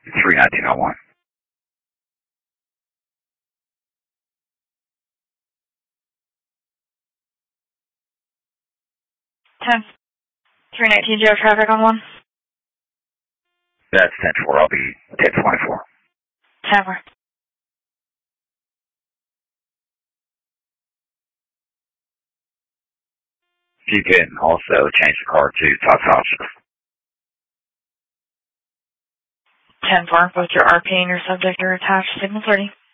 31901. 319 Joe, traffic on 1. That's 10-4. I'll be 1024. 10-4. You can also change the car to Todd's Hospital. 10-4. Both your RP and your subject are attached. Signal 30.